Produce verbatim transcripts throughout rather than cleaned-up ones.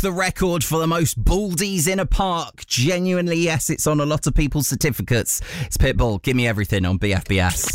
the record for the most baldies in a park. Genuinely, yes, it's on a lot of people's certificates. It's Pitbull, Give Me Everything on B F B S.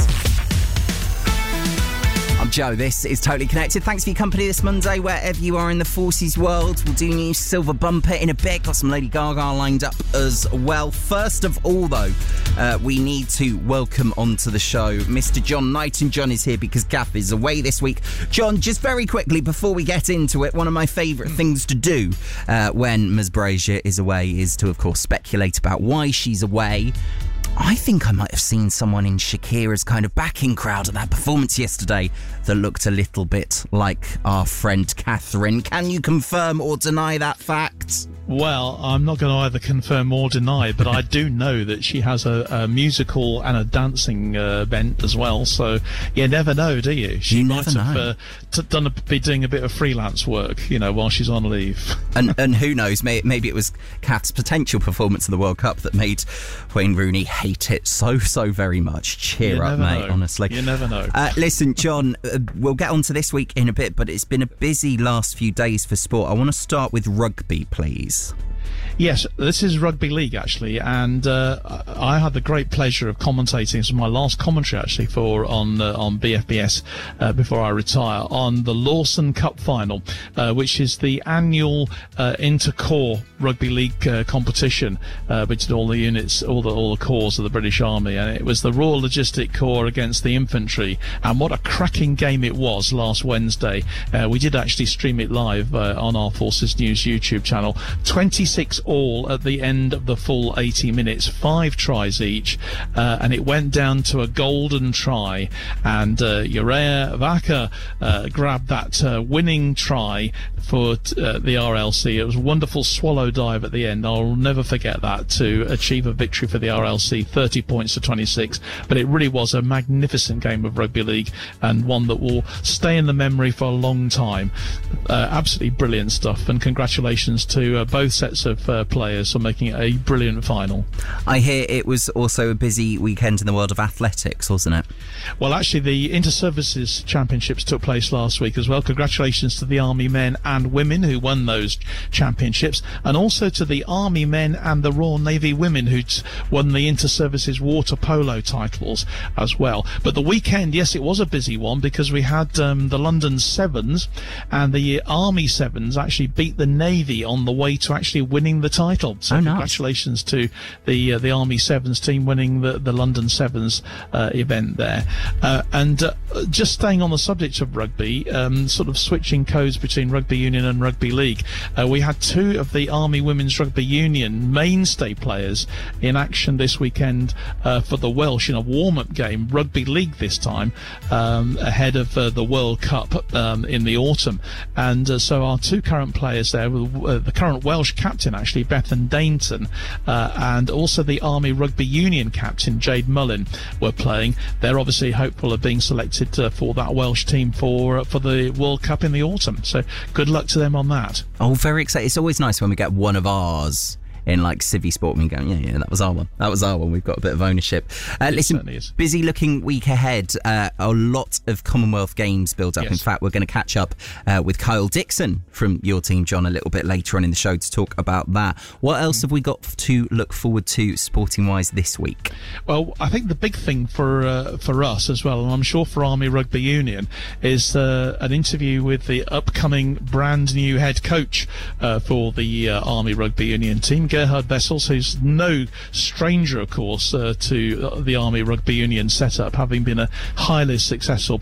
I'm Joe, this is Totally Connected. Thanks for your company this Monday, wherever you are in the Forces world. We'll do new Silver Bumper in a bit. Got some Lady Gaga lined up as well. First of all, though, uh, we need to welcome onto the show Mister John Knight. And John is here because Gaff is away this week. John, just very quickly, before we get into it, one of my favourite things to do uh, when Ms Brazier is away is to, of course, speculate about why she's away. I think I might have seen someone in Shakira's kind of backing crowd at that performance yesterday that looked a little bit like our friend Catherine. Can you confirm or deny that fact? Well, I'm not going to either confirm or deny, but I do know that she has a, a musical and a dancing uh, bent as well. So you never know, do you? She you might never have know. Uh, t- done a, be doing a bit of freelance work, you know, while she's on leave. and and who knows? May, maybe it was Kath's potential performance in the World Cup that made Wayne Rooney hate it so so very much. Cheer you up, mate. Know. Honestly, you never know. Uh, listen, John, uh, we'll get on to this week in a bit, but it's been a busy last few days for sport. I want to start with rugby, please. Yes, this is Rugby League, actually, and uh, I had the great pleasure of commentating. This was my last commentary, actually, for on uh, on B F B S uh, before I retire, on the Lawson Cup Final, uh, which is the annual uh, inter-corps Rugby League uh, competition uh, between all the units, all the all the corps of the British Army, and it was the Royal Logistic Corps against the infantry, and what a cracking game it was last Wednesday. Uh, we did actually stream it live uh, on our Forces News YouTube channel. twenty-six all at the end of the full eighty minutes, five tries each, uh, and it went down to a golden try, and uh, Uriah Vaka uh, grabbed that uh, winning try for t- uh, the R L C. It was a wonderful swallow dive at the end. I'll never forget that, to achieve a victory for the R L C, thirty points to twenty-six, but it really was a magnificent game of rugby league, and one that will stay in the memory for a long time. Uh, absolutely brilliant stuff, and congratulations to uh, both sets of uh, players for making it a brilliant final. I hear it was also a busy weekend in the world of athletics, wasn't it? Well, actually, the Inter-Services Championships took place last week as well. Congratulations to the Army men and women who won those championships, and also to the Army men and the Royal Navy women who won the Inter-Services water polo titles as well. But the weekend, yes, it was a busy one, because we had um, the London Sevens, and the Army Sevens actually beat the Navy on the way to actually winning the title. So oh, nice. Congratulations to the uh, the Army Sevens team winning the, the London Sevens uh, event there. Uh, and uh, just staying on the subject of rugby, um, sort of switching codes between rugby union and rugby league, uh, we had two of the Army Women's Rugby Union mainstay players in action this weekend uh, for the Welsh in a warm-up game, rugby league this time, um, ahead of uh, the World Cup um, in the autumn. And uh, so our two current players there, uh, the current Welsh captain actually, Bethan Dainton, uh, and also the Army Rugby Union captain, Jade Mullin, were playing. They're obviously hopeful of being selected uh, for that Welsh team for uh, for the World Cup in the autumn. So good luck to them on that. Oh, very exciting. It's always nice when we get one of ours in like Civvy Sport, and we go, yeah, yeah, that was our one. That was our one. We've got a bit of ownership. Uh, listen, busy looking week ahead. Uh, a lot of Commonwealth Games build up. Yes. In fact, we're going to catch up uh, with Kyle Dixon from your team, John, a little bit later on in the show to talk about that. What else have we got to look forward to sporting wise this week? Well, I think the big thing for uh, for us as well, and I'm sure for Army Rugby Union, is uh, an interview with the upcoming brand new head coach uh, for the uh, Army Rugby Union team, Gerhard Vessels, who's no stranger, of course, uh, to the Army Rugby Union setup, having been a highly successful